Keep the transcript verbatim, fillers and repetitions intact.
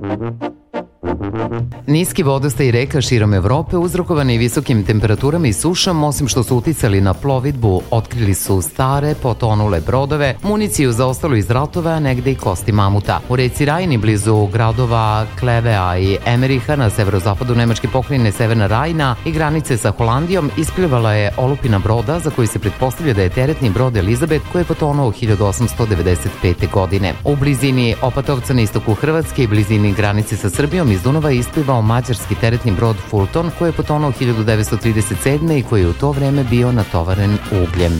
Niski vodostaj reka širom Evrope uzrokovani visokim temperaturama i sušom, osim što su uticali na plovidbu, otkrili su stare, potonule brodove, municiju zaostalu iz ratova, a negde i kosti mamuta. U reci Rajni, blizu gradova Klevea i Emeriha na severozapadu nemačke pokrajine Severna Rajna i granice sa Holandijom, isplivala je olupina broda za koji se pretpostavlja da je teretni brod Elizabet, koji je potonuo hiljadu osamsto devedeset pete. godine. U blizini Opatovca na istoku Hrvatske i blizini granice sa Srbijom iz Dunava isplivao mađarski teretni brod Fulton, koji je potonuo hiljadu devetsto trideset sedme. i koji je u to vreme bio natovaren ugljem.